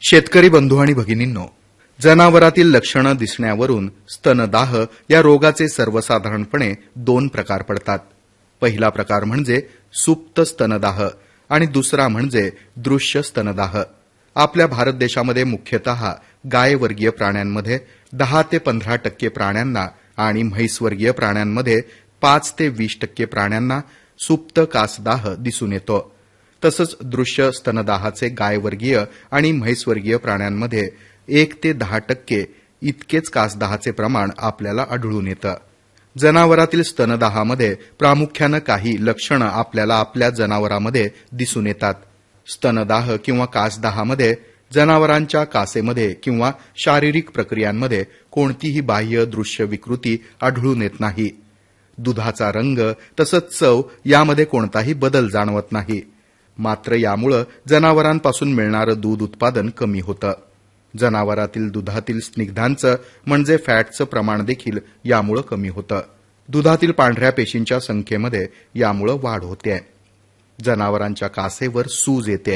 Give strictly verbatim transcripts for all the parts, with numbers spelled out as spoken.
शेतकरी बंधू आणि भगिनींनो, जनावरातील लक्षणं दिसण्यावरून स्तनदाह या रोगाचे सर्वसाधारणपणे दोन प्रकार पडतात. पहिला प्रकार म्हणजे सुप्त स्तनदाह आणि दुसरा म्हणजे दृश्य स्तनदाह. आपल्या भारत देशामध्ये मुख्यतः गायवर्गीय प्राण्यांमध्ये दहा ते पंधरा टक्के प्राण्यांना आणि म्हैसवर्गीय प्राण्यांमध्ये पाच ते वीस टक्के प्राण्यांना सुप्त कासदाह दिसून येतो. तसंच दृश्य स्तनदाहाचे गायवर्गीय आणि म्हैसवर्गीय प्राण्यांमध्ये एक ते दहा टक्के इतकेच कासदाहाचे प्रमाण आपल्याला आढळून येतं. जनावरातील स्तनदाहामध्ये प्रामुख्यानं काही लक्षणं आपल्याला आपल्या जनावरामध्ये दिसून येतात. स्तनदाह किंवा कासदाहामध्ये जनावरांच्या कासेमध्ये किंवा शारीरिक प्रक्रियांमध्ये कोणतीही बाह्य दृश्य विकृती आढळून येत नाही. दुधाचा रंग तसंच चव यामध्ये कोणताही बदल जाणवत नाही. मात्र यामुळं जनावरांपासून मिळणारं दूध उत्पादन कमी होतं. जनावरातील दुधातील स्निग्धांचं म्हणजे फॅटचं प्रमाण देखील यामुळं कमी होतं. दुधातील पांढऱ्या पेशींच्या संख्येमध्ये यामुळं वाढ होते. जनावरांच्या कासेवर सूज येते,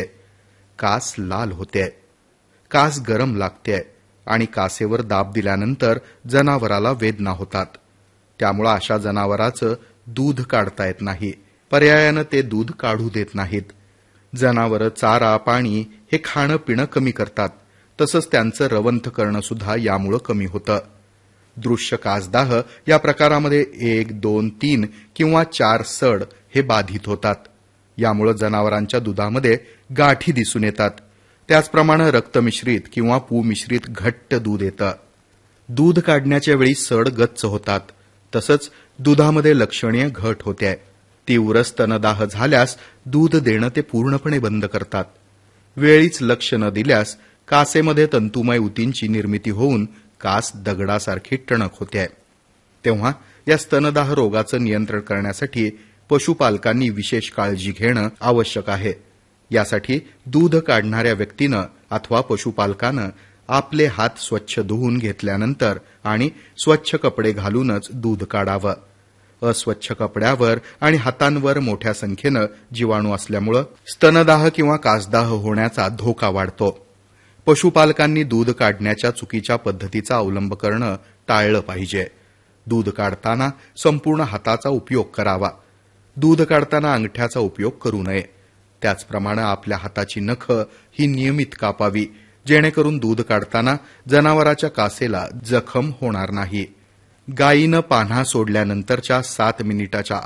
कास लाल होते, कास गरम लागते आणि कासेवर दाब दिल्यानंतर जनावराला वेदना होतात. त्यामुळं अशा जनावराचं दूध काढता येत नाही. पर्यायानं ते दूध काढू देत नाहीत. जनावरं चारा पाणी हे खाणं पिणं कमी करतात. तसंच त्यांचं रवंथ करणं सुद्धा यामुळं कमी होतं. दृश्य कासदाह या प्रकारामध्ये एक दोन तीन किंवा चार सड हे बाधित होतात. यामुळं जनावरांच्या दुधामध्ये गाठी दिसून येतात. त्याचप्रमाणे रक्तमिश्रित किंवा पुमिश्रित घट्ट दूध येतं. दूध काढण्याच्या वेळी सड गच्च होतात. तसंच दुधामध्ये लक्षणीय घट होते. तीव्र स्तनदाह झाल्यास दूध देणं ते पूर्णपणे बंद करतात. वेळीच लक्ष न दिल्यास कासेमध्ये तंतुमय ऊतींची निर्मिती होऊन कास दगडासारखी टणक होते. तेव्हा या स्तनदाह रोगाचं नियंत्रण करण्यासाठी पशुपालकांनी विशेष काळजी घेणं आवश्यक आहे. यासाठी दूध काढणाऱ्या व्यक्तीनं अथवा पशुपालकानं आपले हात स्वच्छ धुवून घेतल्यानंतर आणि स्वच्छ कपडे घालूनच दूध काढावं. अस्वच्छ कपड्यावर आणि हातांवर मोठ्या संख्येनं जीवाणू असल्यामुळं स्तनदाह किंवा कासदाह होण्याचा धोका वाढतो. पशुपालकांनी दूध काढण्याच्या चुकीच्या पद्धतीचा अवलंब करणं टाळलं पाहिजे. दूध काढताना संपूर्ण हाताचा उपयोग करावा. दूध काढताना अंगठ्याचा उपयोग करू नये. त्याचप्रमाणे आपल्या हाताची नखं ही नियमित कापावी, जेणेकरून दूध काढताना जनावराच्या कासेला जखम होणार नाही. गायीनं पान्हा सोडल्यानंतरच्या सात मिनिटाच्या